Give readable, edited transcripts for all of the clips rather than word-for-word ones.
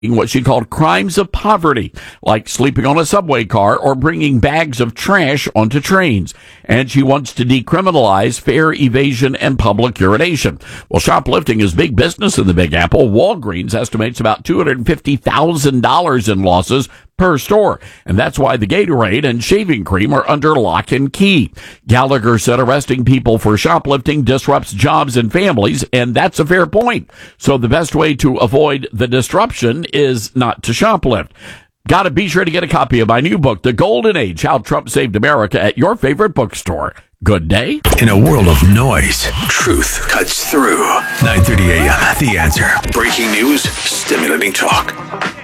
what she called crimes of poverty, like sleeping on a subway car or bringing bags of trash onto trains. And she wants to decriminalize fare evasion and public urination. Well, shoplifting is big business in the Big Apple. Walgreens estimates about $250,000 in losses per store, and that's why the Gatorade and shaving cream are under lock and key. Gallagher said arresting people for shoplifting disrupts jobs and families, and that's a fair point. So the best way to avoid the disruption is not to shoplift. Gotta be sure to get a copy of my new book, The Golden Age, How Trump Saved America, at your favorite bookstore. Good day. In a world of noise, truth cuts through. 9:30 a.m. The Answer. Breaking news, stimulating talk.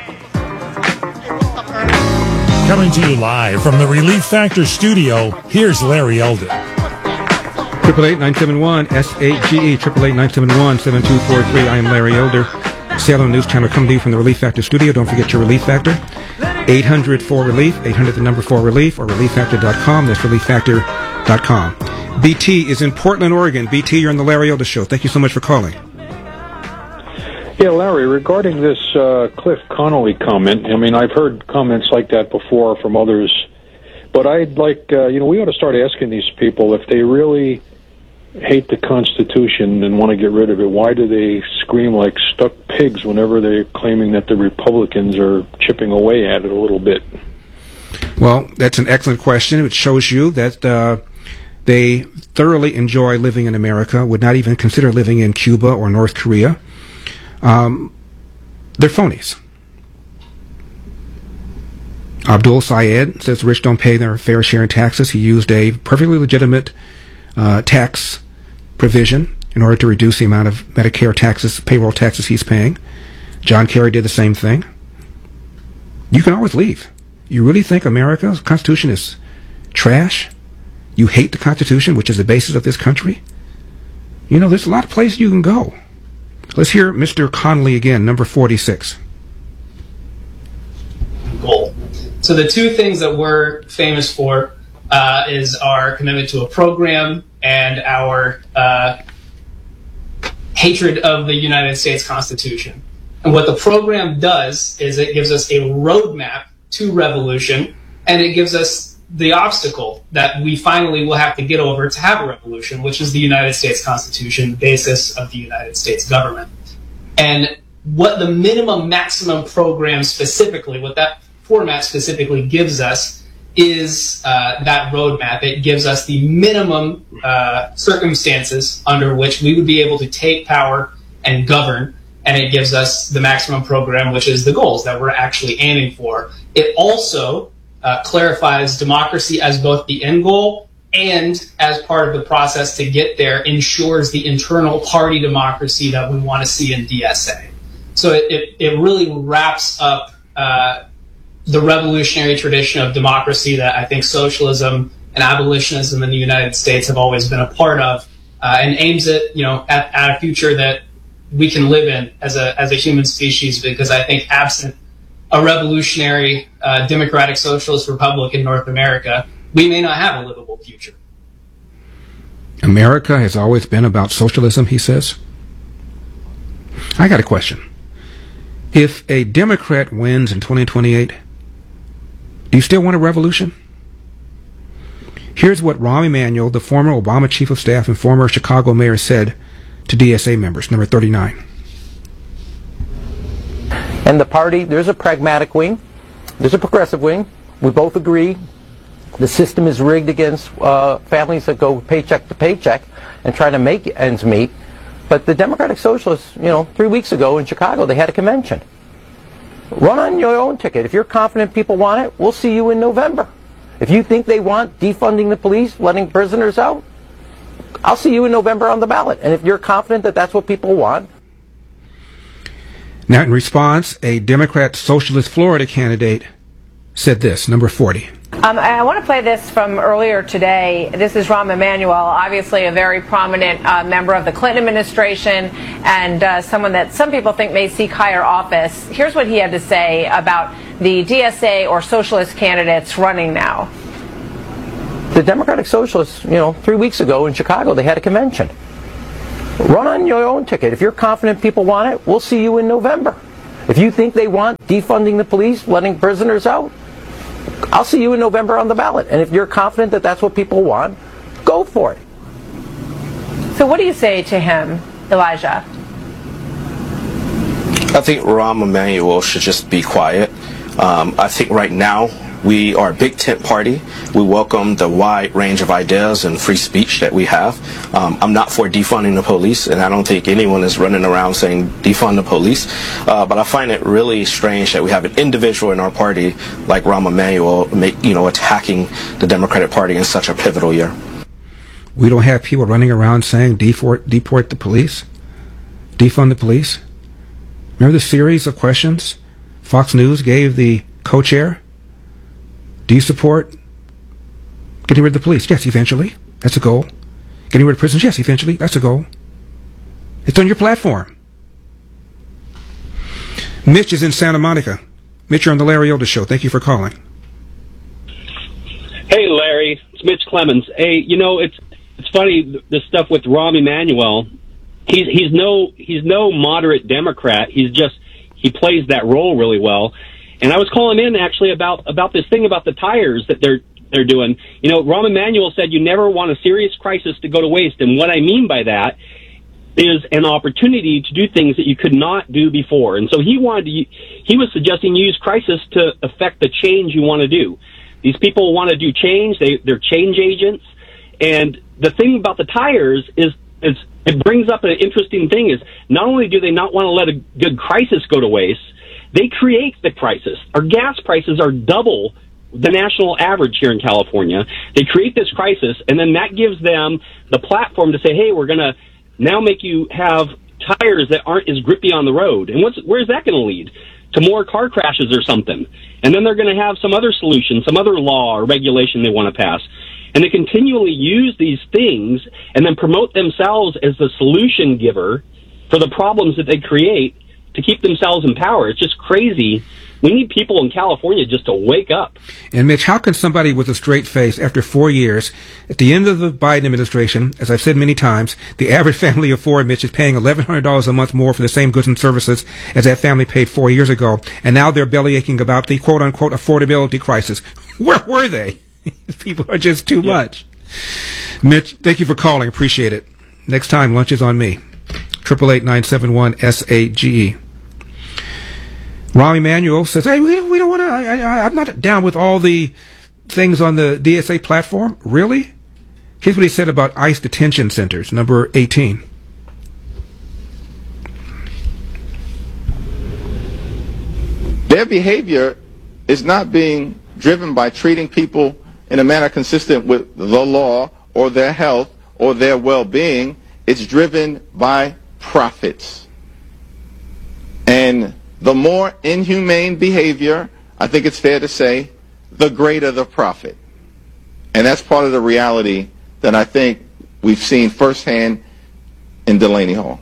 Coming to you live from the Relief Factor studio, here's Larry Elder. 888-971-SAGE, 888-971-7243. I am Larry Elder, Salem News Channel, coming to you from the Relief Factor studio. Don't forget your Relief Factor. 800-4RELIEF, 800 the number 4RELIEF, or ReliefFactor.com. That's ReliefFactor.com. BT is in Portland, Oregon. BT, you're on the Larry Elder Show. Thank you so much for calling. Yeah, Larry, regarding this Cliff Connolly comment, I mean, I've heard comments like that before from others, but I'd like, we ought to start asking these people if they really hate the Constitution and want to get rid of it, why do they scream like stuck pigs whenever they're claiming that the Republicans are chipping away at it a little bit? Well, that's an excellent question. It shows you that they thoroughly enjoy living in America, would not even consider living in Cuba or North Korea. They're phonies. Abdul Syed says the rich don't pay their fair share in taxes. He used a perfectly legitimate tax provision in order to reduce the amount of Medicare taxes, payroll taxes he's paying. John Kerry did the same thing. You can always leave. You really think America's Constitution is trash? You hate the Constitution, which is the basis of this country? You know, there's a lot of places you can go. Let's hear Mr. Connolly again, number 46. Goal. So the two things that we're famous for is our commitment to a program and our hatred of the United States Constitution. And what the program does is it gives us a roadmap to revolution, and it gives us the obstacle that we finally will have to get over to have a revolution, which is the United States Constitution, the basis of the United States government. And what the minimum maximum program specifically, what that format specifically gives us is that roadmap. It gives us the minimum circumstances under which we would be able to take power and govern, and it gives us the maximum program, which is the goals that we're actually aiming for. It also clarifies democracy as both the end goal and as part of the process to get there ensures the internal party democracy that we want to see in DSA. So it really wraps up the revolutionary tradition of democracy that I think socialism and abolitionism in the United States have always been a part of, and aims at a future that we can live in as a human species, because I think absent a revolutionary democratic socialist republic in North America, we may not have a livable future. America has always been about socialism, he says. I got a question. If a Democrat wins in 2028, do you still want a revolution? Here's what Rahm Emanuel, the former Obama chief of staff and former Chicago mayor, said to DSA members, number 39. And the party, there's a pragmatic wing, there's a progressive wing. We both agree the system is rigged against families that go paycheck to paycheck and try to make ends meet. But the Democratic Socialists, 3 weeks ago in Chicago, they had a convention. Run on your own ticket. If you're confident people want it, we'll see you in November. If you think they want defunding the police, letting prisoners out, I'll see you in November on the ballot. And if you're confident that that's what people want. Now, in response, a Democrat Socialist Florida candidate said this, number 40. I want to play this from earlier today. This is Rahm Emanuel, obviously a very prominent member of the Clinton administration and someone that some people think may seek higher office. Here's what he had to say about the DSA or socialist candidates running now. The Democratic Socialists, 3 weeks ago in Chicago, they had a convention. Run on your own ticket. If you're confident people want it, we'll see you in November. If you think they want defunding the police, letting prisoners out, I'll see you in November on the ballot. And if you're confident that that's what people want, go for it. So what do you say to him, Elijah? I think Rahm Emanuel should just be quiet. I think right now we are a big tent party. We welcome the wide range of ideas and free speech that we have. I'm not for defunding the police, and I don't think anyone is running around saying defund the police. But I find it really strange that we have an individual in our party like Rahm Emanuel, attacking the Democratic Party in such a pivotal year. We don't have people running around saying deport the police, defund the police. Remember the series of questions Fox News gave the co-chair? Do you support getting rid of the police? Yes, eventually. That's a goal. Getting rid of prisons? Yes, eventually. That's a goal. It's on your platform. Mitch is in Santa Monica. Mitch, you're on the Larry Elder Show. Thank you for calling. Hey, Larry. It's Mitch Clemens. Hey, it's funny, the stuff with Rahm Emanuel. He's no moderate Democrat. He plays that role really well. And I was calling in actually about this thing about the tires that they're doing. Rahm Emanuel said you never want a serious crisis to go to waste. And what I mean by that is an opportunity to do things that you could not do before. And so he was suggesting you use crisis to affect the change you want to do. These people want to do change. They're change agents. And the thing about the tires is it brings up an interesting thing is not only do they not want to let a good crisis go to waste, they create the crisis. Our gas prices are double the national average here in California. They create this crisis, and then that gives them the platform to say, hey, we're going to now make you have tires that aren't as grippy on the road. And where's that going to lead? To more car crashes or something. And then they're going to have some other solution, some other law or regulation they want to pass. And they continually use these things and then promote themselves as the solution giver for the problems that they create to keep themselves in power. It's just crazy. We need people in California just to wake up. And Mitch, how can somebody with a straight face after 4 years, at the end of the Biden administration, as I've said many times, the average family of four, Mitch, is paying $1,100 a month more for the same goods and services as that family paid 4 years ago. And now they're bellyaching about the quote-unquote affordability crisis. Where were they? People are just too much. Mitch, thank you for calling. Appreciate it. Next time, lunch is on me. 888-971-SAGE. Rahm Emanuel says, hey, we don't want to, I'm not down with all the things on the DSA platform. Really? Here's what he said about ICE detention centers, number 18. Their behavior is not being driven by treating people in a manner consistent with the law or their health or their well-being. It's driven by profits. And the more inhumane behavior, I think it's fair to say, the greater the profit. And that's part of the reality that I think we've seen firsthand in Delaney Hall.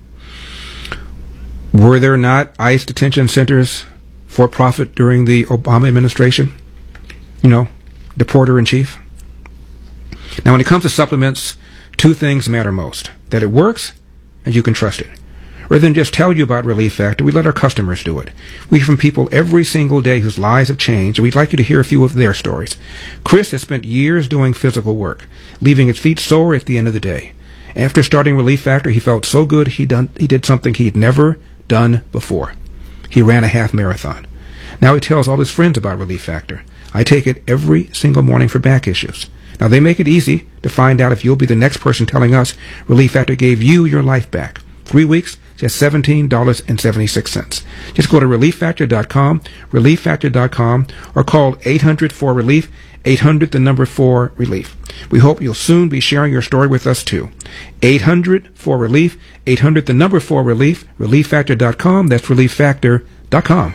Were there not ICE detention centers for profit during the Obama administration? The porter-in-chief? Now, when it comes to supplements, two things matter most. That it works and you can trust it. Rather than just tell you about Relief Factor, we let our customers do it. We hear from people every single day whose lives have changed, and we'd like you to hear a few of their stories. Chris has spent years doing physical work, leaving his feet sore at the end of the day. After starting Relief Factor, he felt so good he did something he'd never done before. He ran a half marathon. Now he tells all his friends about Relief Factor. I take it every single morning for back issues. Now they make it easy to find out if you'll be the next person telling us Relief Factor gave you your life back. 3 weeks, just $17.76. Just go to ReliefFactor.com, ReliefFactor.com, or call 800-4-RELIEF, 800-4-RELIEF. We hope you'll soon be sharing your story with us too. 800-4-RELIEF, 800-4-RELIEF, ReliefFactor.com. That's ReliefFactor.com.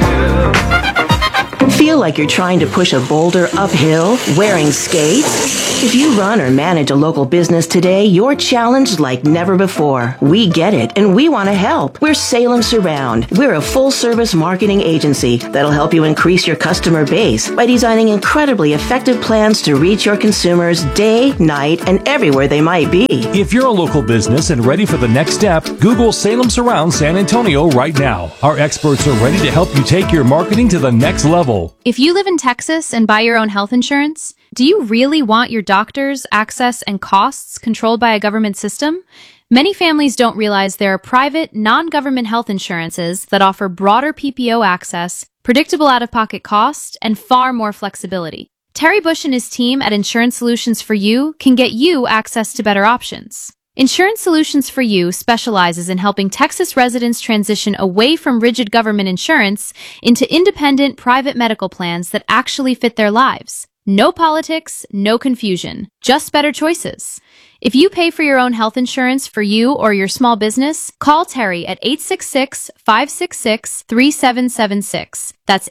Feel like you're trying to push a boulder uphill wearing skates? If you run or manage a local business today, you're challenged like never before. We get it, and we want to help. We're Salem Surround. We're a full-service marketing agency that'll help you increase your customer base by designing incredibly effective plans to reach your consumers day, night, and everywhere they might be. If you're a local business and ready for the next step, Google Salem Surround San Antonio right now. Our experts are ready to help you take your marketing to the next level. If you live in Texas and buy your own health insurance, do you really want your doctors, access, and costs controlled by a government system? Many families don't realize there are private, non-government health insurances that offer broader PPO access, predictable out-of-pocket cost, and far more flexibility. Terry Bush and his team at Insurance Solutions for You can get you access to better options. Insurance Solutions for You specializes in helping Texas residents transition away from rigid government insurance into independent private medical plans that actually fit their lives. No politics, no confusion, just better choices. If you pay for your own health insurance for you or your small business, call Terry at 866-566-3776. That's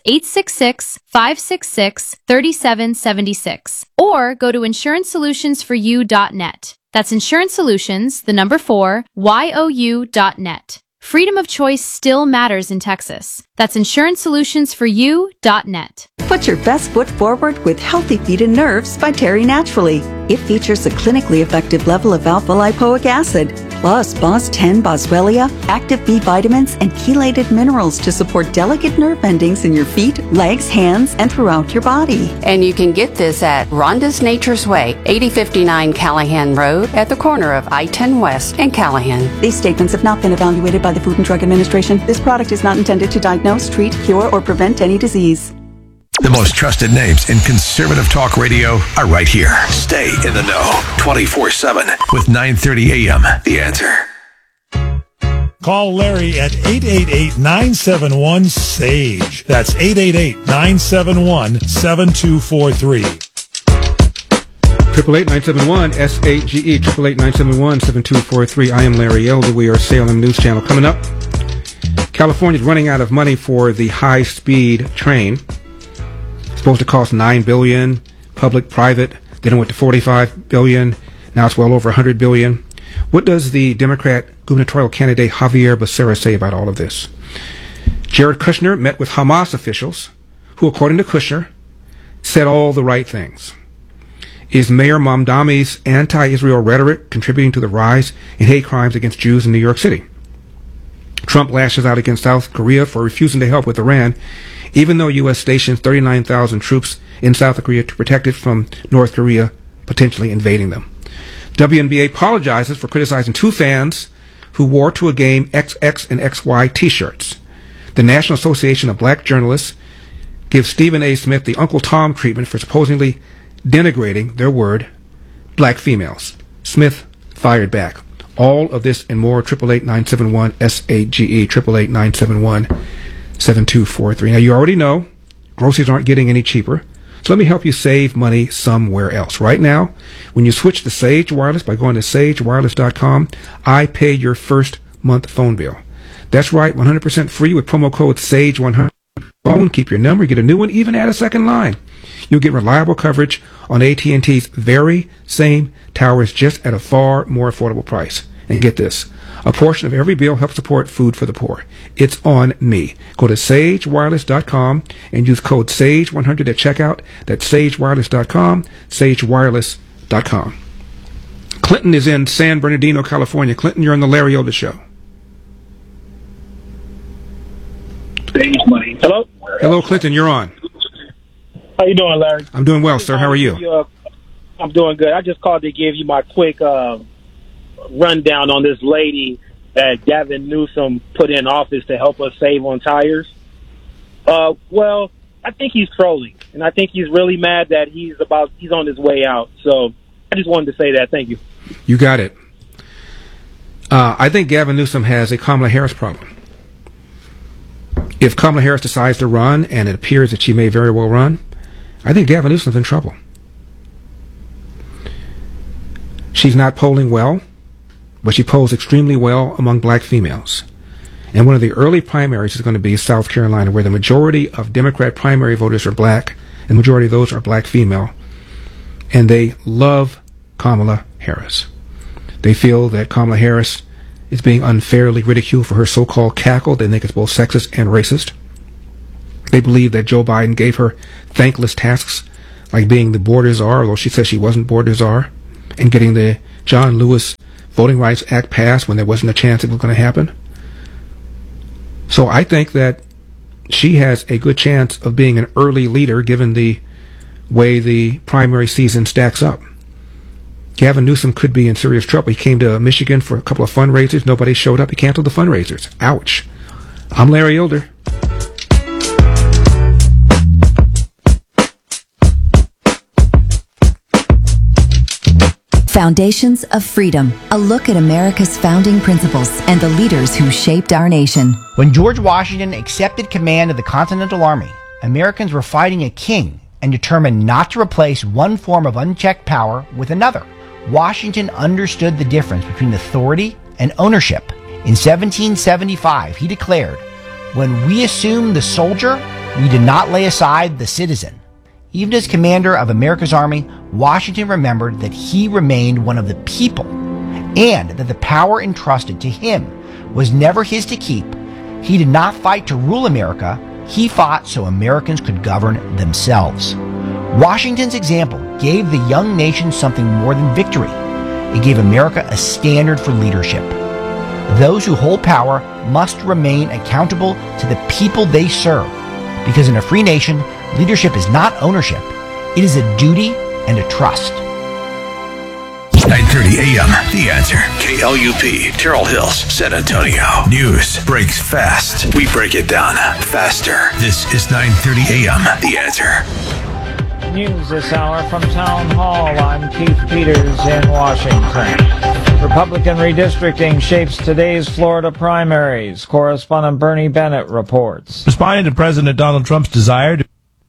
866-566-3776. Or go to insurancesolutionsforyou.net. That's Insurance Solutions, the number 4, YOU.net. Freedom of choice still matters in Texas. That's insurancesolutionsforyou.net. Put your best foot forward with Healthy Feet and Nerves by Terry Naturally. It features a clinically effective level of alpha-lipoic acid, plus BOS 10 Boswellia, active B vitamins, and chelated minerals to support delicate nerve endings in your feet, legs, hands, and throughout your body. And you can get this at Rhonda's Nature's Way, 8059 Callahan Road, at the corner of I-10 West and Callahan. These statements have not been evaluated by the Food and Drug Administration. This product is not intended to diagnose, treat, cure, or prevent any disease. The most trusted names in conservative talk radio are right here. Stay in the know 24/7 with 930 AM. The Answer. Call Larry at 888-971-SAGE. That's 888-971-7243. 888-971-SAGE, 888-971-7243. I am Larry Elder. We are Salem News Channel. Coming up, California's running out of money for the high-speed train. Supposed to cost $9 billion, public-private. Then it went to $45 billion. Now it's well over $100 billion. What does the Democrat gubernatorial candidate Javier Becerra say about all of this? Jared Kushner met with Hamas officials who, according to Kushner, said all the right things. Is Mayor Mamdani's anti-Israel rhetoric contributing to the rise in hate crimes against Jews in New York City? Trump lashes out against South Korea for refusing to help with Iran, even though U.S. stations 39,000 troops in South Korea to protect it from North Korea potentially invading them. WNBA apologizes for criticizing two fans who wore to a game XX and XY t-shirts. The National Association of Black Journalists gives Stephen A. Smith the Uncle Tom treatment for supposedly denigrating their word, black females. Smith fired back. All of this and more, 888-971-SAGE, 888-971-7243. Now, you already know groceries aren't getting any cheaper, so let me help you save money somewhere else. Right now, when you switch to Sage Wireless by going to sagewireless.com, I pay your first month phone bill. That's right, 100% free with promo code SAGE100. Phone, keep your number, get a new one, even add a second line. You'll get reliable coverage on AT&T's very same towers, just at a far more affordable price. And get this, a portion of every bill helps support food for the poor. It's on me. Go to sagewireless.com and use code SAGE100 at checkout. That's sagewireless.com, sagewireless.com. Clinton is in San Bernardino, California. Clinton, you're on the Larry Elder Show. Hello? Hello, Clinton, you're on. How you doing, Larry? I'm doing well, sir. How are you? I'm doing good. I just called to give you my quick rundown on this lady that Gavin Newsom put in office to help us save on tires. Well, I think he's trolling, and I think he's really mad that he's on his way out. So I just wanted to say that. Thank you. You got it. I think Gavin Newsom has a Kamala Harris problem. If Kamala Harris decides to run, and it appears that she may very well run, I think Gavin Newsom's in trouble. She's not polling well, but she polls extremely well among black females. And one of the early primaries is going to be South Carolina, where the majority of Democrat primary voters are black, and the majority of those are black female. and they love Kamala Harris. They feel that Kamala Harris is being unfairly ridiculed for her so-called cackle. They think it's both sexist and racist. They believe that Joe Biden gave her thankless tasks like being the border czar, although she says she wasn't border czar, and getting the John Lewis Voting Rights Act passed when there wasn't a chance it was going to happen. So I think that she has a good chance of being an early leader given the way the primary season stacks up. Gavin Newsom could be in serious trouble. He came to Michigan for a couple of fundraisers. Nobody showed up. He canceled the fundraisers. Ouch. I'm Larry Elder. Foundations of Freedom, a look at America's founding principles and the leaders who shaped our nation. When George Washington accepted command of the Continental Army, Americans were fighting a king and determined not to replace one form of unchecked power with another. Washington understood the difference between authority and ownership. In 1775, he declared, "When we assume the soldier, we did not lay aside the citizen." Even as commander of America's army, Washington remembered that he remained one of the people and that the power entrusted to him was never his to keep. He did not fight to rule America. He fought so Americans could govern themselves. Washington's example gave the young nation something more than victory. It gave America a standard for leadership. Those who hold power must remain accountable to the people they serve, because in a free nation, leadership is not ownership. It is a duty and a trust. 9:30 a.m. The Answer. KLUP, Terrell Hills, San Antonio. News breaks fast. We break it down faster. This is 9:30 a.m. The Answer. News this hour from Town Hall. I'm Keith Peters in Washington. Republican redistricting shapes today's Florida primaries. Correspondent Bernie Bennett reports. Responding to President Donald Trump's desire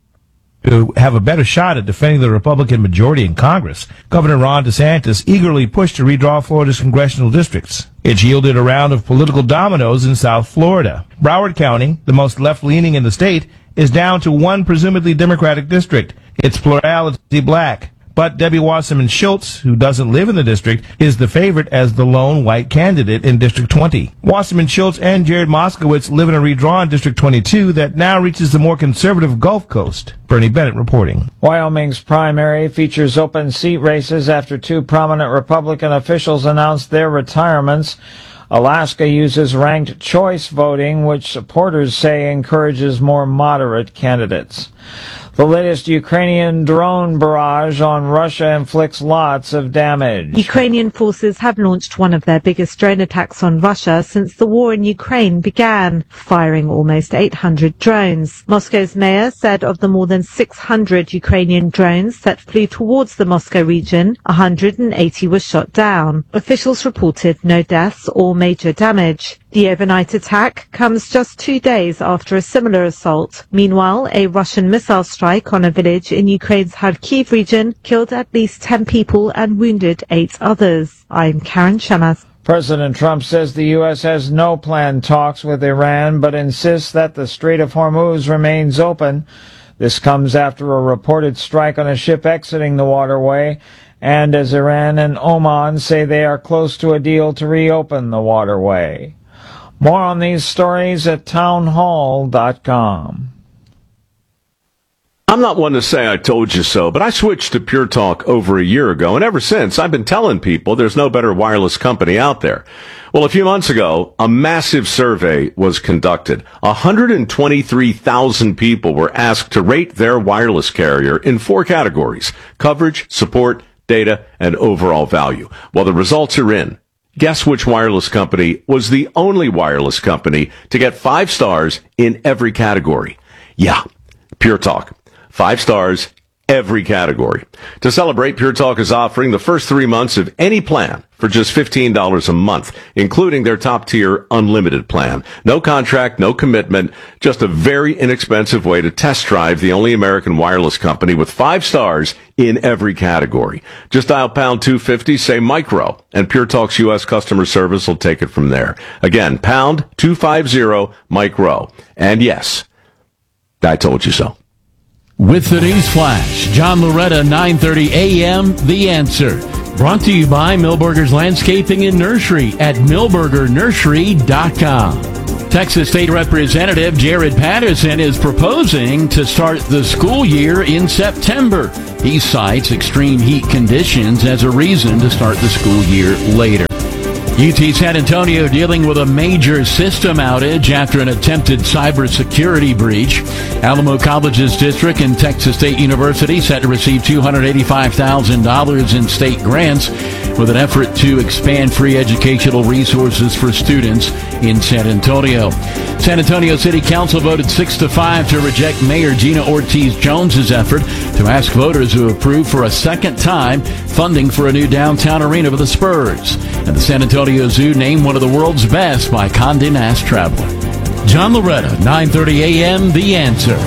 to have a better shot at defending the Republican majority in Congress, Governor Ron DeSantis eagerly pushed to redraw Florida's congressional districts. It yielded a round of political dominoes in South Florida. Broward County, the most left-leaning in the state, is down to one presumably Democratic district. Its plurality black. But Debbie Wasserman Schultz, who doesn't live in the district, is the favorite as the lone white candidate in District 20. Wasserman Schultz and Jared Moskowitz live in a redrawn District 22 that now reaches the more conservative Gulf Coast. Bernie Bennett reporting. Wyoming's primary features open seat races after two prominent Republican officials announced their retirements. Alaska uses ranked choice voting, which supporters say encourages more moderate candidates. The latest Ukrainian drone barrage on Russia inflicts lots of damage. Ukrainian forces have launched one of their biggest drone attacks on Russia since the war in Ukraine began, firing almost 800 drones. Moscow's mayor said of the more than 600 Ukrainian drones that flew towards the Moscow region, 180 were shot down. Officials reported no deaths or major damage. The overnight attack comes just 2 days after a similar assault. Meanwhile, a Russian missile strike on a village in Ukraine's Kharkiv region killed at least 10 people and wounded 8 others. I'm Karen Shemas. President Trump says the U.S. has no planned talks with Iran, but insists that the Strait of Hormuz remains open. This comes after a reported strike on a ship exiting the waterway, and as Iran and Oman say they are close to a deal to reopen the waterway. More on these stories at townhall.com. I'm not one to say I told you so, but I switched to Pure Talk over a year ago, and ever since I've been telling people there's no better wireless company out there. Well, a few months ago, a massive survey was conducted. 123,000 people were asked to rate their wireless carrier in 4 categories: coverage, support, data, and overall value. Well, the results are in. Guess which wireless company was the only wireless company to get 5 stars in every category? Yeah, Pure Talk. 5 stars, every category. To celebrate, Pure Talk is offering the first 3 months of any plan for just $15 a month, including their top-tier unlimited plan. No contract, no commitment, just a very inexpensive way to test drive the only American wireless company with 5 stars in every category. Just dial pound 250, say micro, and Pure Talk's U.S. customer service will take it from there. Again, pound 250, micro. And yes, I told you so. With the news flash, John Loretta, 9:30 a.m., The Answer. Brought to you by Milberger's Landscaping and Nursery at milbergernursery.com. Texas State Representative Jared Patterson is proposing to start the school year in September. He cites extreme heat conditions as a reason to start the school year later. UT San Antonio dealing with a major system outage after an attempted cybersecurity breach. Alamo Colleges District and Texas State University set to receive $285,000 in state grants with an effort to expand free educational resources for students in San Antonio. San Antonio City Council voted 6-5 to reject Mayor Gina Ortiz-Jones's effort to ask voters to approve for a second time funding for a new downtown arena for the Spurs. And the San Antonio Zoo named one of the world's best by Condé Nast Traveler. John Loretta, 9:30 a.m., The Answer.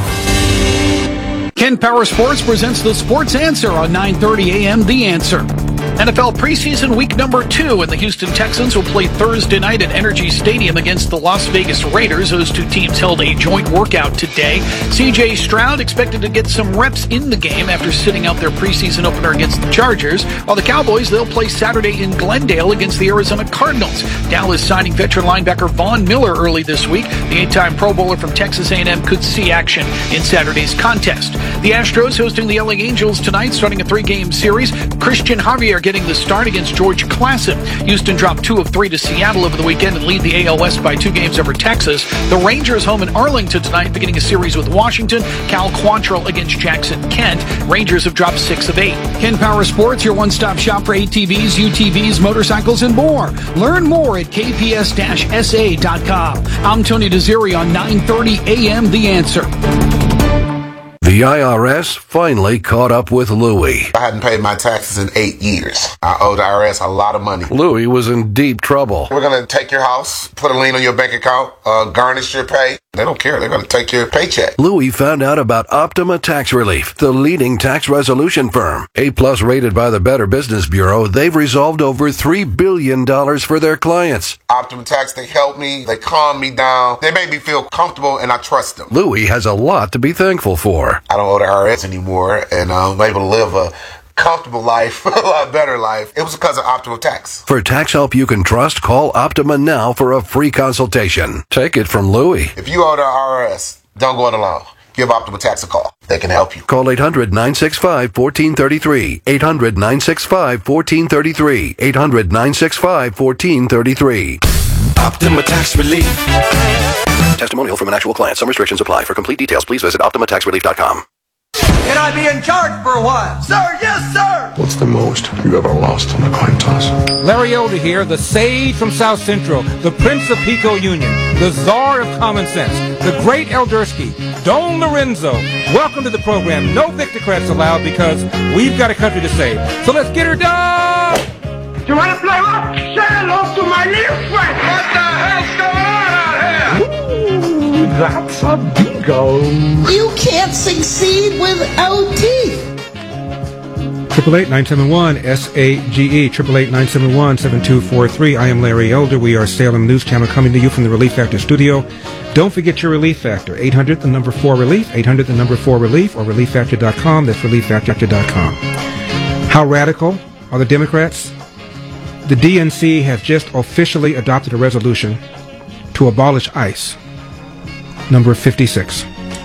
Ken Power Sports presents the Sports Answer on 9:30 a.m. The Answer. NFL preseason week number 2, and the Houston Texans will play Thursday night at Energy Stadium against the Las Vegas Raiders. Those two teams held a joint workout today. C.J. Stroud expected to get some reps in the game after sitting out their preseason opener against the Chargers, while the Cowboys, they'll play Saturday in Glendale against the Arizona Cardinals. Dallas signing veteran linebacker Von Miller early this week. The 8-time Pro Bowler from Texas A&M could see action in Saturday's contest. The Astros hosting the LA Angels tonight, starting a 3-game series. Christian Javier getting the start against George Klassen. Houston dropped 2 of 3 to Seattle over the weekend and lead the AL West by 2 games over Texas. The Rangers home in Arlington tonight, beginning a series with Washington. Cal Quantrill against Jackson Kent. Rangers have dropped 6 of 8. Ken Power Sports, your one-stop shop for ATVs, UTVs, motorcycles, and more. Learn more at kps-sa.com. I'm Tony Desiri on 9:30 a.m. The Answer. The IRS finally caught up with Louie. I hadn't paid my taxes in 8 years. I owed the IRS a lot of money. Louie was in deep trouble. We're going to take your house, put a lien on your bank account, garnish your pay. They don't care. They're going to take your paycheck. Louie found out about Optima Tax Relief, the leading tax resolution firm. A-plus rated by the Better Business Bureau, they've resolved over $3 billion for their clients. Optima Tax, they help me. They calm me down. They make me feel comfortable, and I trust them. Louie has a lot to be thankful for. I don't owe the IRS anymore, and I'm able to live a comfortable life, a lot better life. It was because of Optima Tax. For tax help you can trust, call Optima now for a free consultation. Take it from Louie. If you owe the IRS, don't go it alone. Give Optima Tax a call. They can help you. Call 800-965-1433. 800-965-1433. 800-965-1433. Optima Tax Relief. Testimonial from an actual client. Some restrictions apply. For complete details, please visit OptimaTaxRelief.com. Can I be in charge for a while? Sir, yes, sir! What's the most you ever lost on a coin toss? Larry Elder here, the sage from South Central, the Prince of Pico Union, the Czar of Common Sense, the great Eldersky, Don Lorenzo. Welcome to the program. No Victocrats allowed because we've got a country to save. So let's get her done! You want to play what? Say hello to my little friend! What the hell's going on out here? Ooh, that's a bingo. You can't succeed without teeth. 888-971-SAGE, 888-971-7243. I am Larry Elder. We are Salem News Channel coming to you from the Relief Factor studio. Don't forget your Relief Factor, 800-4-RELIEF, 800-4-RELIEF, or ReliefFactor.com. That's ReliefFactor.com. How radical are the Democrats? The DNC has just officially adopted a resolution to abolish ICE, number 56.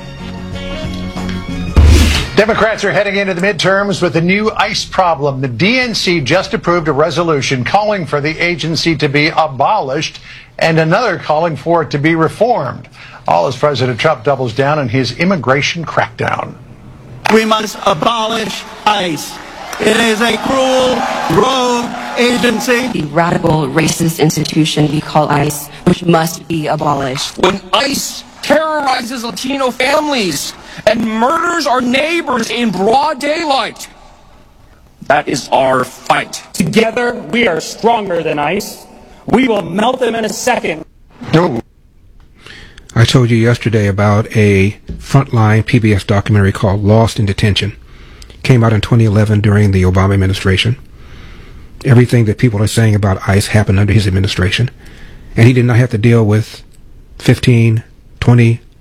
Democrats are heading into the midterms with a new ICE problem. The DNC just approved a resolution calling for the agency to be abolished and another calling for it to be reformed, all as President Trump doubles down on his immigration crackdown. We must abolish ICE. It is a cruel, rogue agency. The radical racist institution we call ICE, which must be abolished. When ICE terrorizes Latino families and murders our neighbors in broad daylight, that is our fight. Together, we are stronger than ICE. We will melt them in a second. No. I told you yesterday about a Frontline PBS documentary called Lost in Detention. Came out in 2011 during the Obama administration. Everything that people are saying about ICE happened under his administration. And he did not have to deal with 15, 20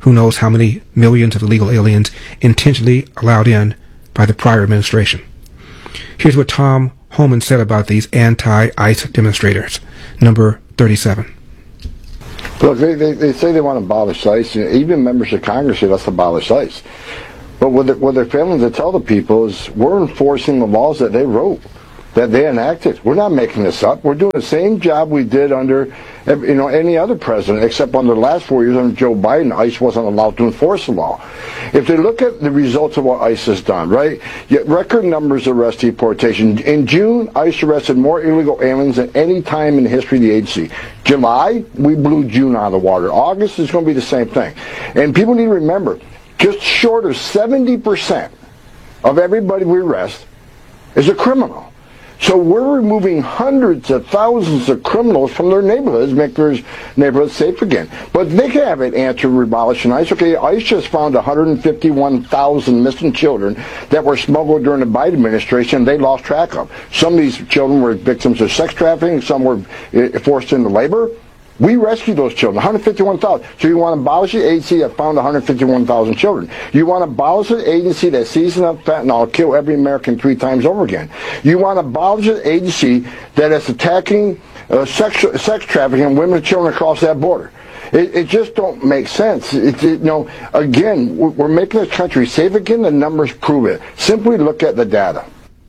who knows how many millions of illegal aliens intentionally allowed in by the prior administration. Here's what Tom Homan said about these anti-ICE demonstrators. Number 37. Look, they say they want to abolish ICE. Even members of Congress say let's abolish ICE. But what they're failing to tell the people is we're enforcing the laws that they wrote, that they enacted. We're not making this up. We're doing the same job we did under any other president, except under the last 4 years under Joe Biden, ICE wasn't allowed to enforce the law. If they look at the results of what ICE has done, right, yet record numbers of arrest deportation. In June, ICE arrested more illegal aliens than any time in the history of the agency. July, we blew June out of the water. August is going to be the same thing. And people need to remember, just short of 70% of everybody we arrest is a criminal. So we're removing hundreds of thousands of criminals from their neighborhoods, make their neighborhoods safe again. But they can have an answer to abolishing ICE. Okay, ICE just found 151,000 missing children that were smuggled during the Biden administration they lost track of. Some of these children were victims of sex trafficking, some were forced into labor. We rescued those children, 151,000. So you want to abolish the agency that found 151,000 children. You want to abolish an agency that seasons up fentanyl, kill every American 3 times over again. You want to abolish an agency that is attacking sex trafficking and women and children across that border. It just don't make sense. Again, we're making this country safe again. The numbers prove it. Simply look at the data.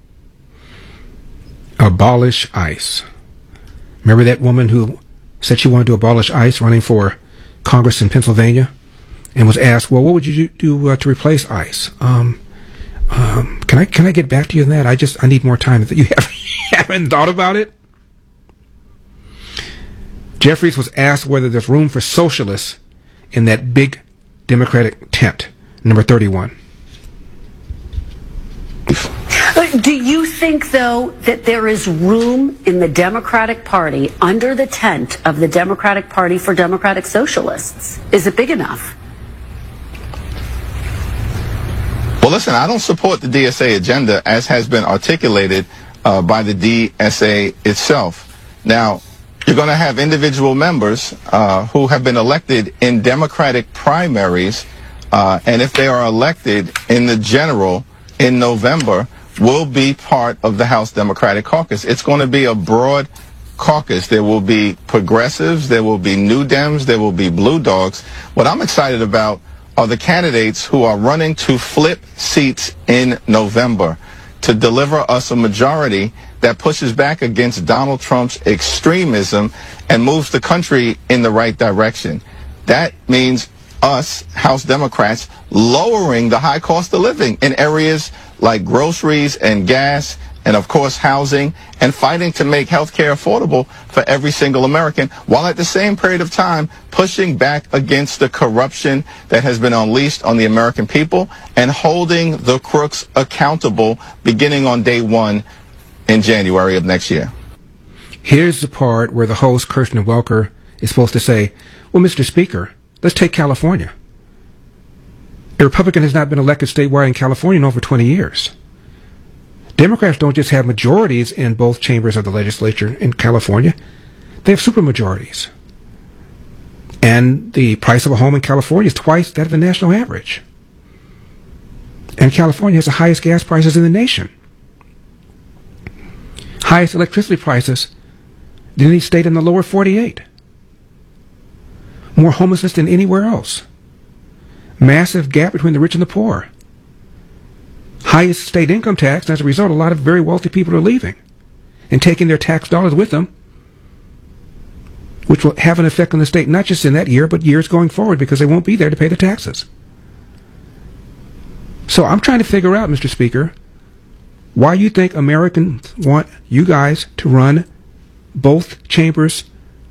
Abolish ICE. Remember that woman who said she wanted to abolish ICE running for Congress in Pennsylvania and was asked, well, what would you do to replace ICE? Can I get back to you on that? I need more time. You haven't thought about it? Jeffries was asked whether there's room for socialists in that big Democratic tent. Number 31. Do you think, though, that there is room in the Democratic Party under the tent of the Democratic Party for Democratic Socialists? Is it big enough? Well, listen, I don't support the DSA agenda as has been articulated by the DSA itself. Now, you're going to have individual members who have been elected in Democratic primaries, and if they are elected in the general in November, will be part of the House Democratic Caucus. It's going to be a broad caucus. There will be progressives, there will be New Dems, there will be Blue Dogs. What I'm excited about are the candidates who are running to flip seats in November to deliver us a majority that pushes back against Donald Trump's extremism and moves the country in the right direction. That means us, House Democrats, lowering the high cost of living in areas like groceries and gas and, of course, housing, and fighting to make health care affordable for every single American, while at the same period of time pushing back against the corruption that has been unleashed on the American people and holding the crooks accountable beginning on day 1 in January of next year. Here's the part where the host, Kirsten Welker, is supposed to say, well, Mr. Speaker, let's take California. A Republican has not been elected statewide in California in over 20 years. Democrats don't just have majorities in both chambers of the legislature in California. They have supermajorities. And the price of a home in California is twice that of the national average. And California has the highest gas prices in the nation. Highest electricity prices than any state in the lower 48. More homelessness than anywhere else. Massive gap between the rich and the poor. Highest state income tax, and as a result, a lot of very wealthy people are leaving and taking their tax dollars with them, which will have an effect on the state not just in that year, but years going forward because they won't be there to pay the taxes. So I'm trying to figure out, Mr. Speaker, why you think Americans want you guys to run both chambers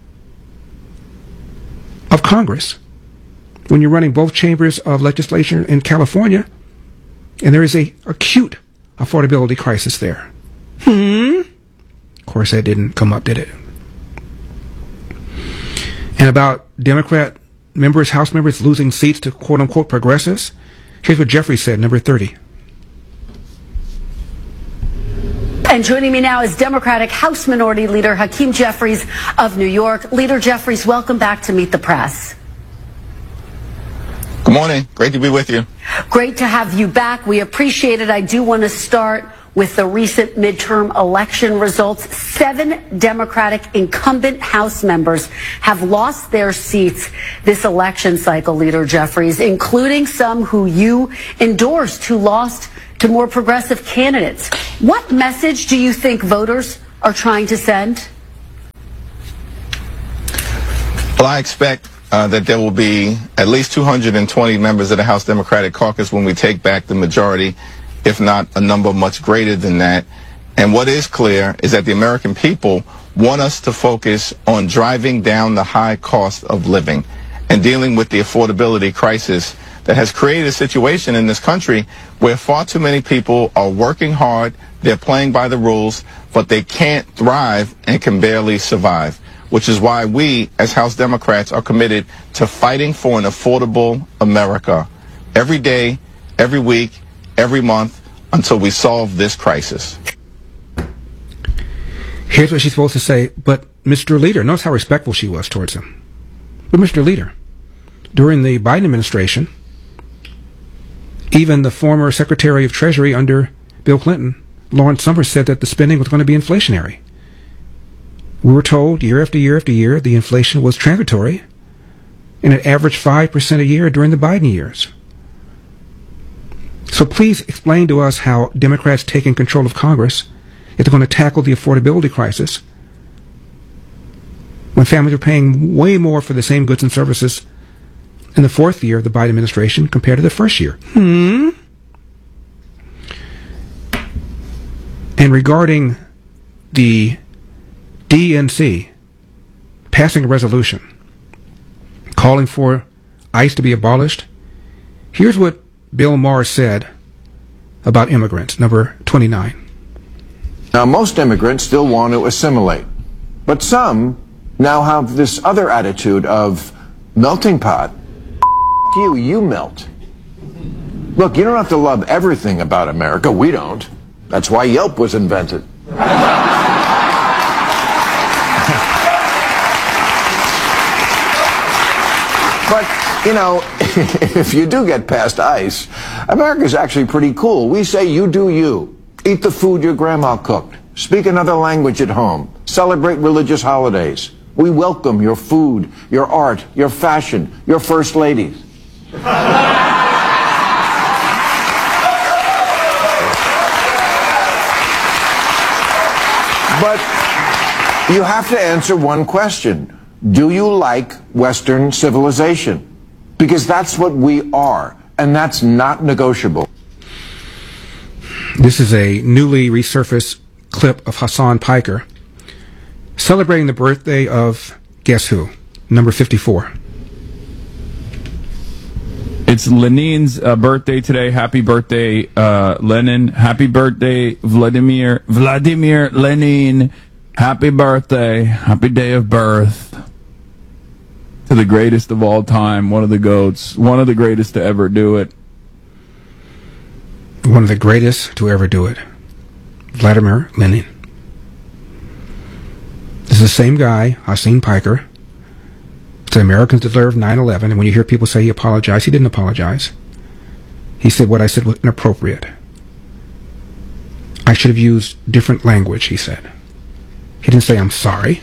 of Congress when you're running both chambers of legislature in California, and there is a acute affordability crisis there. Of course, that didn't come up, did it? And about Democrat members, House members losing seats to quote-unquote progressives, here's what Jeffrey said, number 30. And joining me now is Democratic House Minority Leader Hakeem Jeffries of New York. Leader Jeffries, welcome back to Meet the Press. Good morning. Great to be with you. Great to have you back. We appreciate it. I do want to start with the recent midterm election results. 7 Democratic incumbent House members have lost their seats this election cycle, Leader Jeffries, including some who you endorsed who lost to more progressive candidates. What message do you think voters are trying to send? Well, I expect that there will be at least 220 members of the House Democratic Caucus when we take back the majority, if not a number much greater than that. And what is clear is that the American people want us to focus on driving down the high cost of living and dealing with the affordability crisis that has created a situation in this country where far too many people are working hard, they're playing by the rules, but they can't thrive and can barely survive, which is why we, as House Democrats, are committed to fighting for an affordable America every day, every week, every month, until we solve this crisis. Here's what she's supposed to say, but Mr. Leader, notice how respectful she was towards him. But Mr. Leader, during the Biden administration, even the former Secretary of Treasury under Bill Clinton, Lawrence Summers, said that the spending was going to be inflationary. We were told year after year after year the inflation was transitory, and it averaged 5% a year during the Biden years. So please explain to us how Democrats taking control of Congress, if they're going to tackle the affordability crisis, when families are paying way more for the same goods and services in the fourth year of the Biden administration compared to the first year. And regarding the DNC passing a resolution calling for ICE to be abolished, here's what Bill Maher said about immigrants, number 29. Now, most immigrants still want to assimilate, but some now have this other attitude of melting pot. You melt. Look, you don't have to love everything about America. We don't. That's why Yelp was invented. But, you know, if you do get past ICE, America's actually pretty cool. We say you do you. Eat the food your grandma cooked. Speak another language at home. Celebrate religious holidays. We welcome your food, your art, your fashion, your first ladies. But you have to answer one question. Do you like Western civilization? Because that's what we are, and that's not negotiable. This is a newly resurfaced clip of Hassan Piker celebrating the birthday of, guess who? Number 54. It's Lenin's birthday today. Happy birthday, Lenin. Happy birthday, Vladimir Lenin. Happy birthday. Happy day of birth to the greatest of all time. One of the GOATs. One of the greatest to ever do it. One of the greatest to ever do it. Vladimir Lenin. This is the same guy, Hassan Piker. Said Americans deserve 9/11, and when you hear people say he apologized, he didn't apologize. He said what I said was inappropriate. I should have used different language, he said. He didn't say I'm sorry.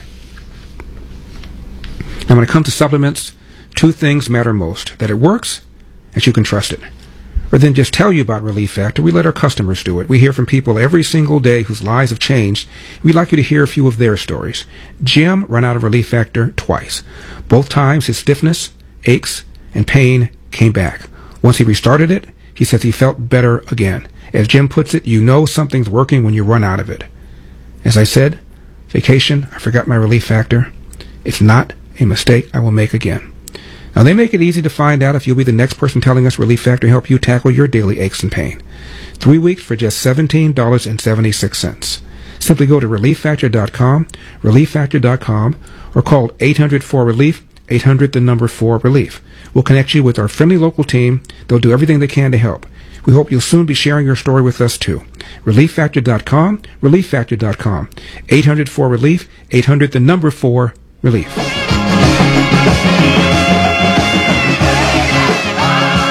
Now when it comes to supplements, 2 things matter most. That it works, and you can trust it. Rather than just tell you about Relief Factor, we let our customers do it. We hear from people every single day whose lives have changed. We'd like you to hear a few of their stories. Jim ran out of Relief Factor twice. Both times his stiffness, aches, and pain came back. Once he restarted it, he says he felt better again. As Jim puts it, you know something's working when you run out of it. As I said, vacation, I forgot my Relief Factor. It's not a mistake I will make again. Now, they make it easy to find out if you'll be the next person telling us Relief Factor to help you tackle your daily aches and pain. 3 weeks for just $17.76. Simply go to ReliefFactor.com, ReliefFactor.com, or call 800-4-RELIEF, 800-4-RELIEF. We'll connect you with our friendly local team. They'll do everything they can to help. We hope you'll soon be sharing your story with us, too. ReliefFactor.com, ReliefFactor.com, 800-4-RELIEF, 800-4-RELIEF.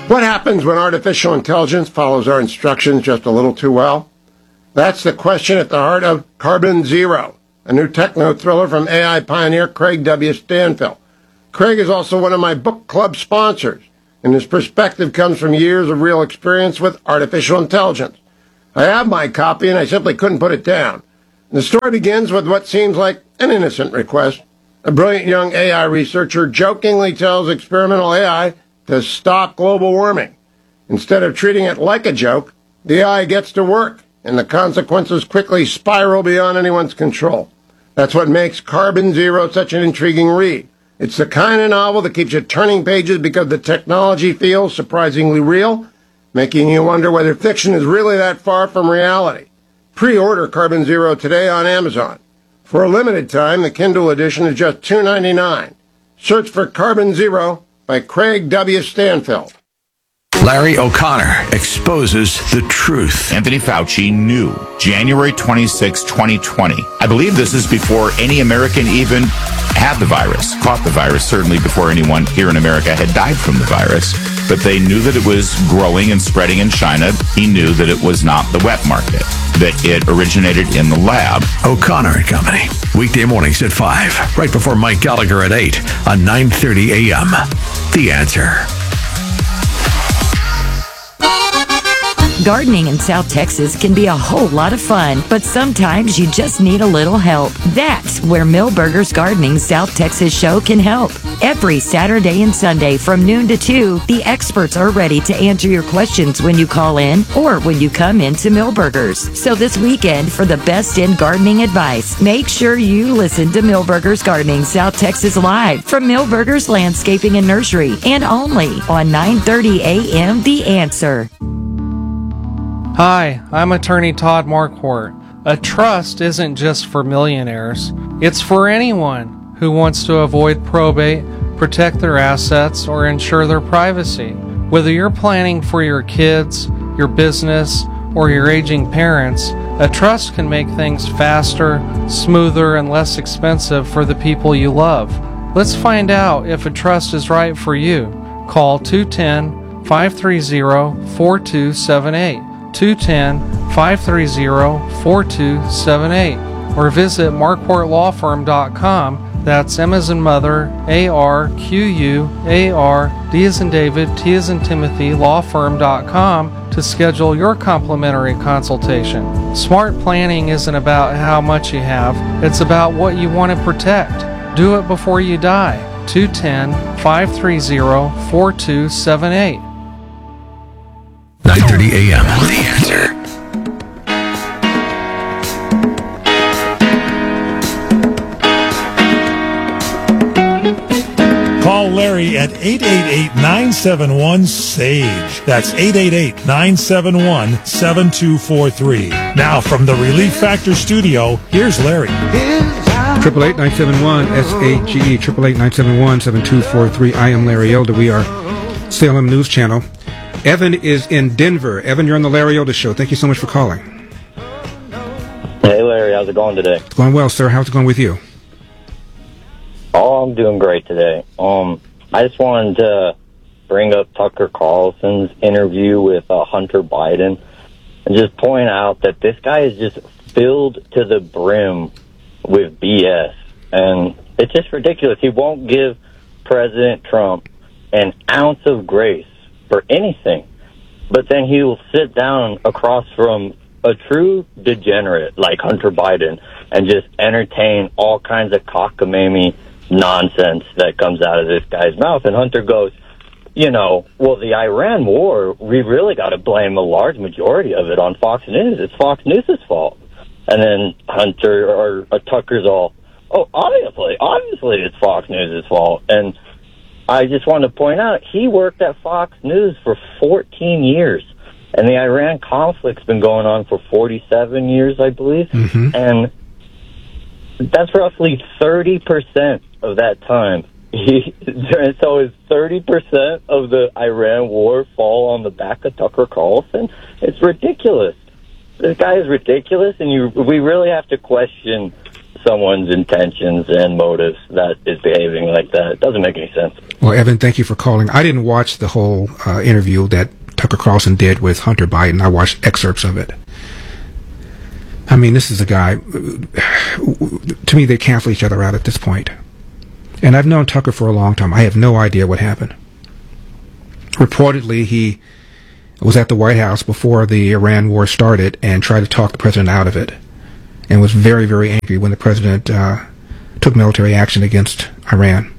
What happens when artificial intelligence follows our instructions just a little too well? That's the question at the heart of Carbon Zero, a new techno-thriller from AI pioneer Craig W. Stanfill. Craig is also one of my book club sponsors, and his perspective comes from years of real experience with artificial intelligence. I have my copy, and I simply couldn't put it down. The story begins with what seems like an innocent request. A brilliant young AI researcher jokingly tells experimental AI to stop global warming. Instead of treating it like a joke, the AI gets to work, and the consequences quickly spiral beyond anyone's control. That's what makes Carbon Zero such an intriguing read. It's the kind of novel that keeps you turning pages because the technology feels surprisingly real, making you wonder whether fiction is really that far from reality. Pre-order Carbon Zero today on Amazon. For a limited time, the Kindle edition is just $2.99. Search for Carbon Zero by Craig W. Stanfill. Larry O'Connor exposes the truth. Anthony Fauci knew January 26, 2020. I believe this is before any American even had the virus, caught the virus, certainly before anyone here in America had died from the virus. But they knew that it was growing and spreading in China. He knew that it was not the wet market, that it originated in the lab. O'Connor and Company. Weekday mornings at 5, right before Mike Gallagher at 8 on 9:30 a.m. The Answer. Gardening in South Texas can be a whole lot of fun, but sometimes you just need a little help. That's where Millburgers Gardening South Texas show can help. Every Saturday and Sunday from noon to 2, the experts are ready to answer your questions when you call in or when you come into Millburgers. So this weekend, for the best in gardening advice, make sure you listen to Millburgers Gardening South Texas live from Millburgers Landscaping and Nursery, and only on 9:30 a.m. The Answer. Hi, I'm attorney Todd Marquardt. A trust isn't just for millionaires. It's for anyone who wants to avoid probate, protect their assets, or ensure their privacy. Whether you're planning for your kids, your business, or your aging parents, a trust can make things faster, smoother, and less expensive for the people you love. Let's find out if a trust is right for you. Call 210-530-4278. 210-530-4278, or visit marquardtlawfirm.com. That's M as in mother, A-R-Q-U-A-R, D as in David, T as in Timothy, lawfirm.com to schedule your complimentary consultation. Smart planning isn't about how much you have, it's about what you want to protect. Do it before you die. 210-530-4278. 9:30 a.m. The Answer. Call Larry at 888-971-SAGE. That's 888-971-7243. Now from the Relief Factor studio, here's Larry. 888-971-SAGE, 888-971-7243. I am Larry Elder. We are Salem News Channel. Evan is in Denver. Evan, you're on the Larry Elder Show. Thank you so much for calling. Hey, Larry. How's it going today? It's going well, sir. How's it going with you? Oh, I'm doing great today. I just wanted to bring up Tucker Carlson's interview with Hunter Biden and just point out that this guy is just filled to the brim with BS. And it's just ridiculous. He won't give President Trump an ounce of grace for anything, but then he will sit down across from a true degenerate like Hunter Biden and just entertain all kinds of cockamamie nonsense that comes out of this guy's mouth. And Hunter goes, well, the Iran war, we really got to blame a large majority of it on Fox News. It's Fox News' fault. And then Tucker's all, obviously it's Fox News' fault. And I just want to point out, he worked at Fox News for 14 years, and the Iran conflict's been going on for 47 years, I believe, and that's roughly 30% of that time. So is 30% of the Iran war fall on the back of Tucker Carlson? It's ridiculous. This guy is ridiculous, and we really have to question someone's intentions and motives that is behaving like that. It doesn't make any sense. Well, Evan, thank you for calling. I didn't watch the whole interview that Tucker Carlson did with Hunter Biden. I watched excerpts of it. I mean, this is a guy, to me, they cancel each other out at this point. And I've known Tucker for a long time. I have no idea what happened. Reportedly, he was at the White House before the Iran war started and tried to talk the president out of it, and was very, very angry when the president took military action against Iran.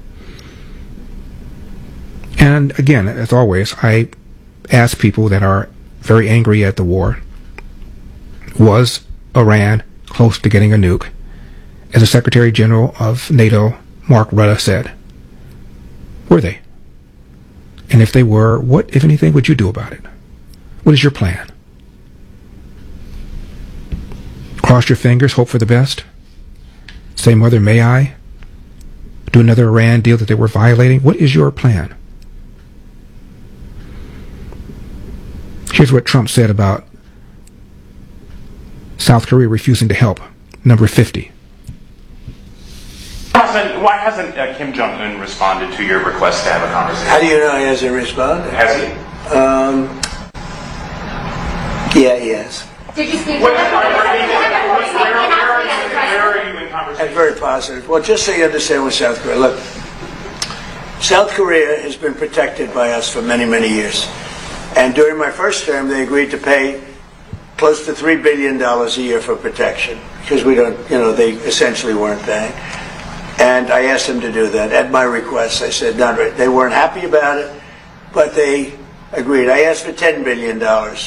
And again, as always, I ask people that are very angry at the war, was Iran close to getting a nuke? As the Secretary General of NATO, Mark Rutte, said, were they? And if they were, what, if anything, would you do about it? What is your plan? Cross your fingers, hope for the best? Say, Mother, may I? Do another Iran deal that they were violating? What is your plan? Here's what Trump said about South Korea refusing to help. Number 50. Why hasn't Kim Jong-un responded to your request to have a conversation? How do you know he hasn't responded? Has he? Yeah, he has. Did you speak where are you in conversation? And very positive. Well, just so you understand with South Korea, look, South Korea has been protected by us for many, many years. And during my first term, they agreed to pay close to $3 billion a year for protection, because we don't, they essentially weren't paying. And I asked them to do that at my request. I said, not right. They weren't happy about it, but they agreed. I asked for $10 billion,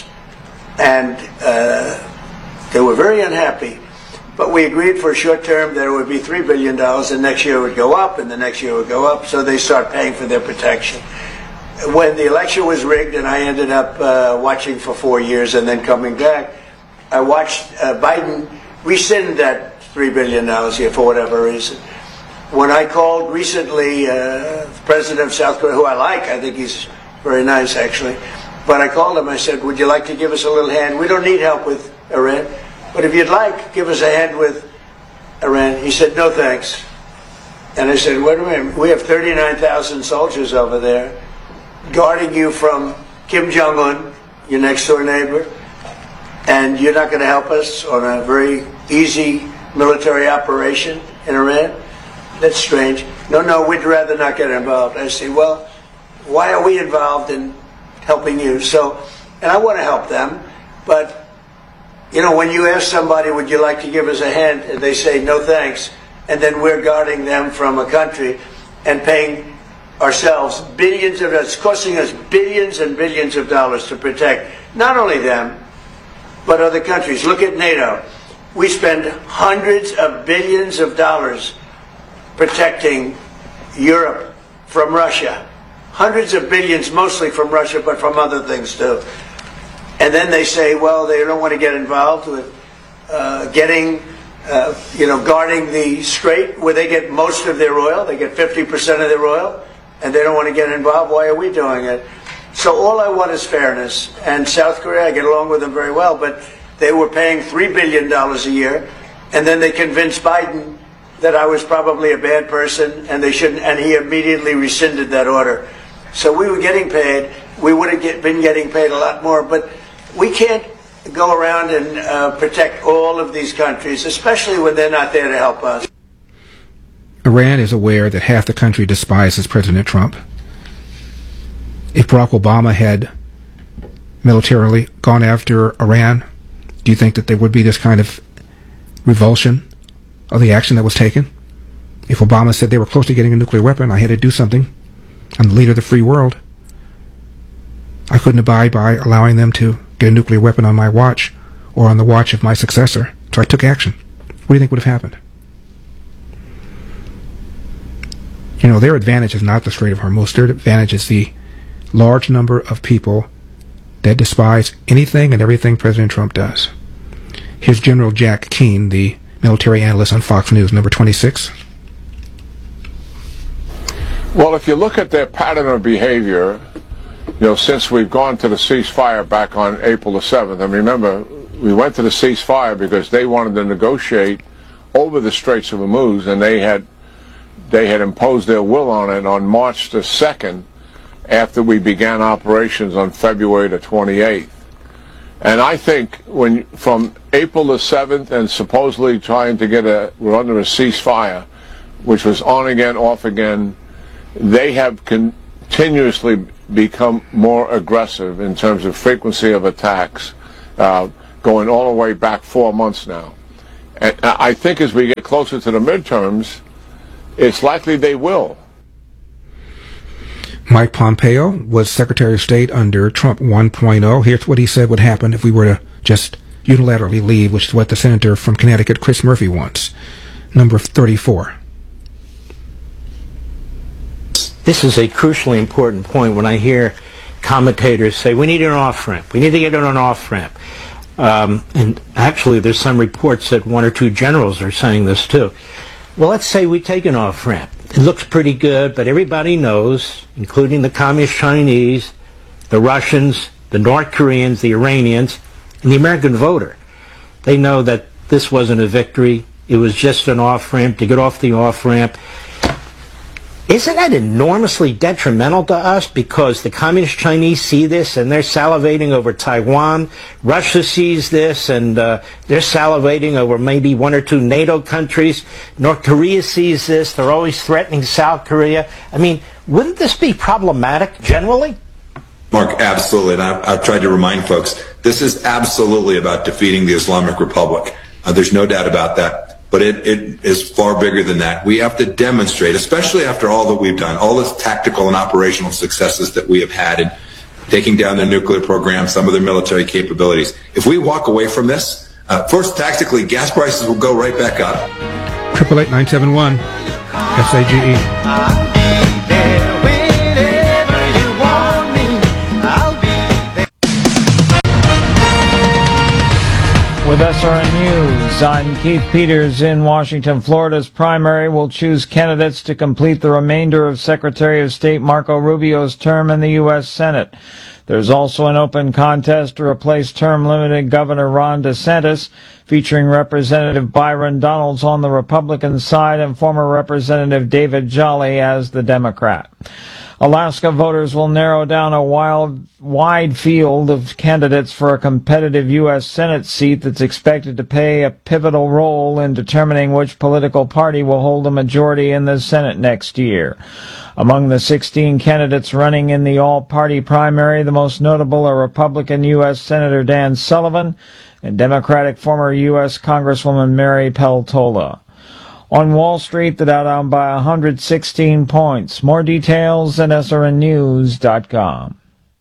and they were very unhappy. But we agreed for a short term that it would be $3 billion, and next year it would go up, and the next year it would go up, so they start paying for their protection. When the election was rigged and I ended up watching for 4 years and then coming back, I watched Biden rescind that $3 billion here for whatever reason. When I called recently the president of South Korea, who I like, I think he's very nice actually, but I called him, I said, would you like to give us a little hand? We don't need help with Iran, but if you'd like, give us a hand with Iran. He said, no thanks. And I said, wait a minute, we have 39,000 soldiers over there guarding you from Kim Jong-un, your next door neighbor, and you're not going to help us on a very easy military operation in Iran? That's strange. No, we'd rather not get involved. I say, well, why are we involved in helping you? So, and I want to help them, but, when you ask somebody, would you like to give us a hand, and they say, no thanks, and then we're guarding them from a country and paying ourselves billions of dollars, it's costing us billions and billions of dollars to protect not only them, but other countries. Look at NATO. We spend hundreds of billions of dollars protecting Europe from Russia. Hundreds of billions, mostly from Russia, but from other things too. And then they say, well, they don't want to get involved with guarding the Strait, where they get most of their oil. They get 50% of their oil, and they don't want to get involved. Why are we doing it? So all I want is fairness. And South Korea, I get along with them very well, but they were paying $3 billion a year, and then they convinced Biden that I was probably a bad person and they shouldn't, and he immediately rescinded that order. So we were getting paid. We would have been getting paid a lot more, but we can't go around and protect all of these countries, especially when they're not there to help us. Iran is aware that half the country despises President Trump. If Barack Obama had militarily gone after Iran, do you think that there would be this kind of revulsion of the action that was taken? If Obama said they were close to getting a nuclear weapon, I had to do something. I'm the leader of the free world. I couldn't abide by allowing them to get a nuclear weapon on my watch or on the watch of my successor, so I took action. What do you think would have happened? Their advantage is not the Strait of Hormuz. Their advantage is the large number of people that despise anything and everything President Trump does. Here's General Jack Keane, the military analyst on Fox News, number 26. Well, if you look at their pattern of behavior, since we've gone to the ceasefire back on April the 7th, and remember, we went to the ceasefire because they wanted to negotiate over the Straits of Hormuz, and they had they had imposed their will on it on March the 2nd after we began operations on February the 28th. And I think from April the 7th and supposedly trying to we're under a ceasefire, which was on again, off again, they have continuously become more aggressive in terms of frequency of attacks, going all the way back 4 months now. And I think as we get closer to the midterms, it's likely they will. Mike Pompeo was Secretary of State under Trump 1.0. Here's what he said would happen if we were to just unilaterally leave, which is what the senator from Connecticut, Chris Murphy, wants. Number 34. This is a crucially important point when I hear commentators say, we need an off-ramp. We need to get on an off-ramp. And actually, there's some reports that 1 or 2 generals are saying this too. Well, let's say we take an off-ramp. It looks pretty good, but everybody knows, including the Communist Chinese, the Russians, the North Koreans, the Iranians, and the American voter. They know that this wasn't a victory. It was just an off-ramp to get off the off-ramp. Isn't that enormously detrimental to us because the Communist Chinese see this and they're salivating over Taiwan? Russia sees this and they're salivating over maybe 1 or 2 NATO countries. North Korea sees this. They're always threatening South Korea. I mean, wouldn't this be problematic generally? Mark, absolutely. And I've tried to remind folks, this is absolutely about defeating the Islamic Republic. There's no doubt about that. But it is far bigger than that. We have to demonstrate, especially after all that we've done, all the tactical and operational successes that we have had in taking down their nuclear program, some of their military capabilities. If we walk away from this, first, tactically, gas prices will go right back up. 888-971 SAGE. With SRN News, I'm Keith Peters. In Washington, Florida's primary will choose candidates to complete the remainder of Secretary of State Marco Rubio's term in the U.S. Senate. There's also an open contest to replace term-limited Governor Ron DeSantis, featuring Representative Byron Donalds on the Republican side and former Representative David Jolly as the Democrat. Alaska voters will narrow down a wide field of candidates for a competitive U.S. Senate seat that's expected to play a pivotal role in determining which political party will hold a majority in the Senate next year. Among the 16 candidates running in the all-party primary, the most notable are Republican U.S. Senator Dan Sullivan and Democratic former U.S. Congresswoman Mary Peltola. On Wall Street, the Dow down by 116 points. More details at srnnews.com.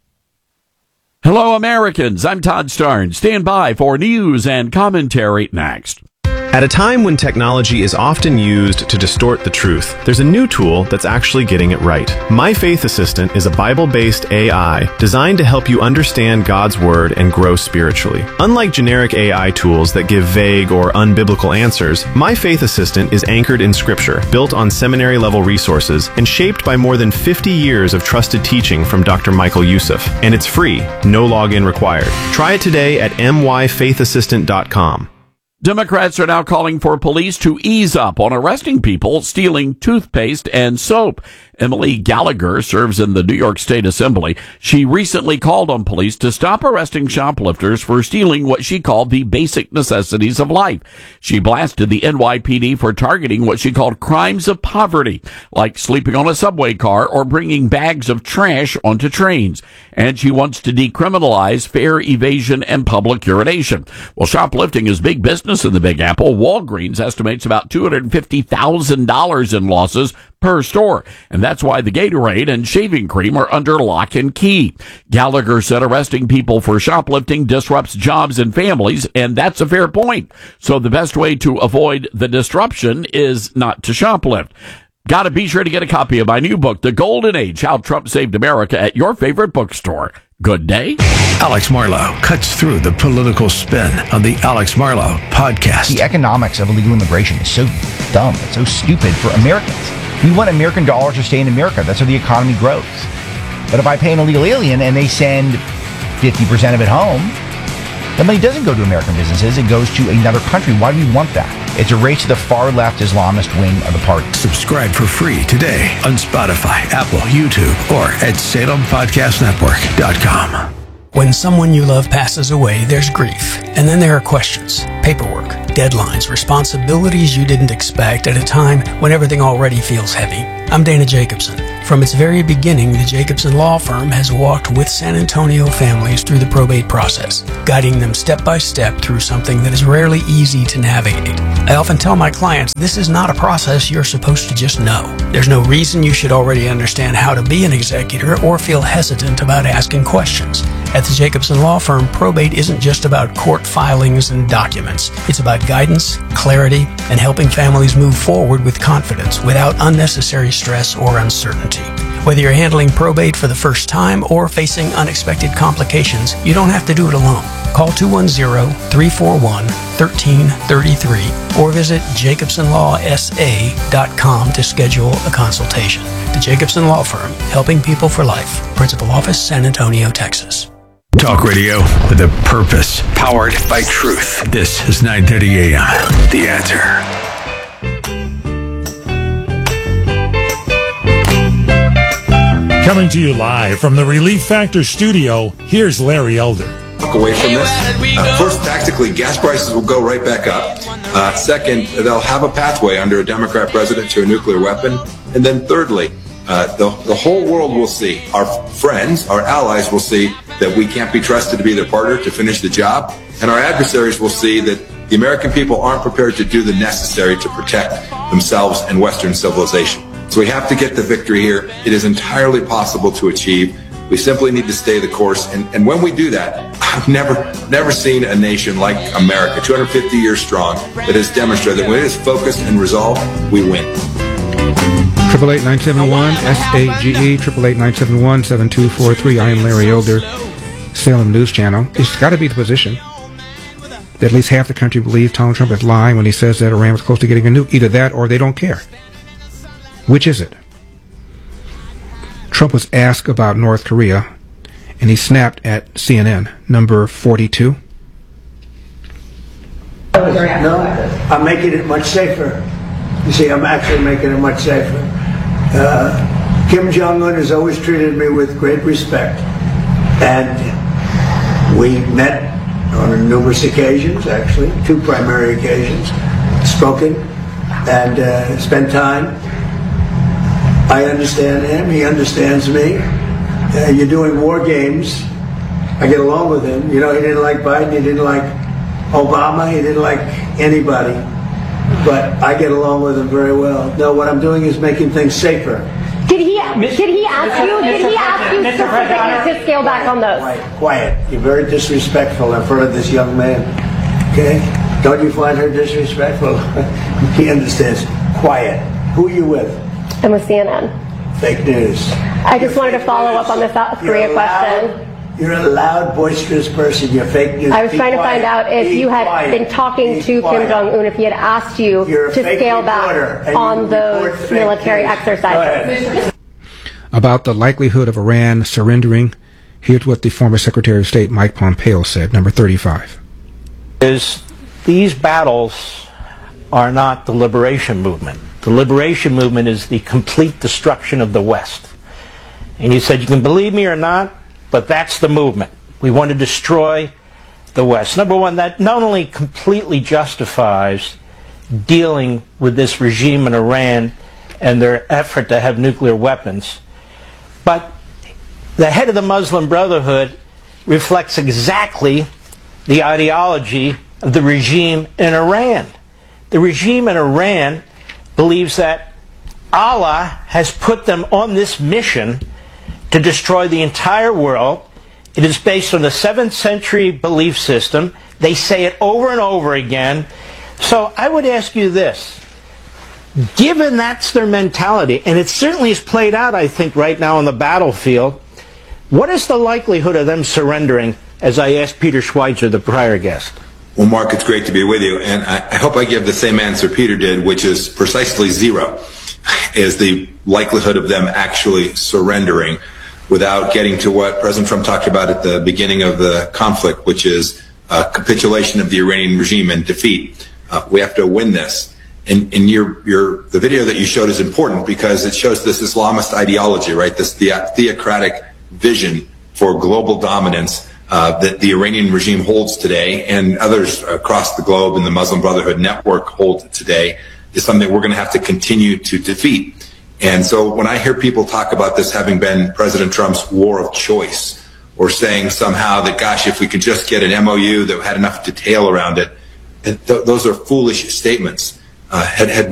Hello, Americans. I'm Todd Starnes. Stand by for news and commentary next. At a time when technology is often used to distort the truth, there's a new tool that's actually getting it right. My Faith Assistant is a Bible-based AI designed to help you understand God's Word and grow spiritually. Unlike generic AI tools that give vague or unbiblical answers, My Faith Assistant is anchored in Scripture, built on seminary-level resources, and shaped by more than 50 years of trusted teaching from Dr. Michael Youssef. And it's free, no login required. Try it today at myfaithassistant.com. Democrats are now calling for police to ease up on arresting people stealing toothpaste and soap. Emily Gallagher serves in the New York State Assembly. She recently called on police to stop arresting shoplifters for stealing what she called the basic necessities of life. She blasted the NYPD for targeting what she called crimes of poverty, like sleeping on a subway car or bringing bags of trash onto trains. And she wants to decriminalize fare evasion and public urination. Well, shoplifting is big business in the Big Apple. Walgreens estimates about $250,000 in losses per store, and that's why the Gatorade and shaving cream are under lock and key. Gallagher said arresting people for shoplifting disrupts jobs and families, and that's a fair point. So the best way to avoid the disruption is not to shoplift. Gotta be sure to get a copy of my new book, The Golden Age, How Trump Saved America, at your favorite bookstore. Good day. Alex Marlow cuts through the political spin on the Alex Marlow podcast. The economics of illegal immigration is so dumb. It's so stupid for Americans. We want American dollars to stay in America. That's how the economy grows. But if I pay an illegal alien and they send 50% of it home, The money doesn't go to American businesses, it goes to another country. Why do we want that? It's a race to the far-left Islamist wing of the party. Subscribe for free today on Spotify, Apple, YouTube, or at SalemPodcastNetwork.com. When someone you love passes away, there's grief. And then there are questions, paperwork, deadlines, responsibilities you didn't expect at a time when everything already feels heavy. I'm Dana Jacobson. From its very beginning, the Jacobson Law Firm has walked with San Antonio families through the probate process, guiding them step by step through something that is rarely easy to navigate. I often tell my clients, this is not a process you're supposed to just know. There's no reason you should already understand how to be an executor or feel hesitant about asking questions. At the Jacobson Law Firm, probate isn't just about court filings and documents. It's about guidance, clarity, and helping families move forward with confidence without unnecessary stress or uncertainty. Whether you're handling probate for the first time or facing unexpected complications, you don't have to do it alone. Call 210-341-1333 or visit jacobsonlawsa.com to schedule a consultation. The Jacobson Law Firm, helping people for life. Principal Office, San Antonio, Texas. Talk radio with a purpose, powered by truth. This is 9:30 a.m. The Answer. Coming to you live from the Relief Factor studio, here's Larry Elder. Walk away from this. First, tactically, gas prices will go right back up. Second, they'll have a pathway under a Democrat president to a nuclear weapon. And then thirdly, the whole world will see, our friends, our allies will see that we can't be trusted to be their partner to finish the job. And our adversaries will see that the American people aren't prepared to do the necessary to protect themselves and Western civilization. So we have to get the victory here. It is entirely possible to achieve. We simply need to stay the course. And when we do that, I've never seen a nation like America, 250 years strong, that has demonstrated that when it is focused and resolved, we win. 888-971-SAGE, 888-971-7243. I am Larry Elder, Salem News Channel. It's got to be the position that at least half the country believes Donald Trump is lying when he says that Iran was close to getting a nuke. Either that or they don't care. Which is it? Trump was asked about North Korea, and he snapped at CNN, number 42. No, I'm making it much safer. You see, I'm actually making it much safer. Kim Jong-un has always treated me with great respect. And we met on numerous occasions, actually, 2 primary occasions, spoken, and spent time. I understand him, he understands me. You're doing war games. I get along with him. You know, he didn't like Biden, he didn't like Obama, he didn't like anybody. But I get along with him very well. No, what I'm doing is making things safer. Did he ask you specifically to scale back on those? Quiet. You're very disrespectful in front of this young man. Okay? Don't you find her disrespectful? He understands. Quiet. Who are you with? I'm with CNN. Fake news. I just wanted to follow up on the South Korea question. You're a loud, boisterous person. You're fake news. I was trying to find out if you had been talking to Kim Jong-un, if he had asked you to scale back on those military exercises. About the likelihood of Iran surrendering, here's what the former Secretary of State Mike Pompeo said, number 35. These battles are not the liberation movement. The liberation movement is the complete destruction of the West. And you said, you can believe me or not, but that's the movement. We want to destroy the West. Number one, that not only completely justifies dealing with this regime in Iran and their effort to have nuclear weapons, but the head of the Muslim Brotherhood reflects exactly the ideology of the regime in Iran. The regime in Iran believes that Allah has put them on this mission to destroy the entire world. It is based on the 7th century belief system. They say it over and over again. So I would ask you this. Given that's their mentality, and it certainly is played out, I think, right now on the battlefield, what is the likelihood of them surrendering, as I asked Peter Schweitzer, the prior guest? Well, Mark, it's great to be with you, and I hope I give the same answer Peter did, which is precisely 0, is the likelihood of them actually surrendering without getting to what President Trump talked about at the beginning of the conflict, which is capitulation of the Iranian regime and defeat. We have to win this. And the video that you showed is important because it shows this Islamist ideology, right? This theocratic vision for global dominance that the Iranian regime holds today and others across the globe in the Muslim Brotherhood network hold today is something we're going to have to continue to defeat. And so when I hear people talk about this having been President Trump's war of choice, or saying somehow that, gosh, if we could just get an MOU that had enough detail around it, those are foolish statements. Had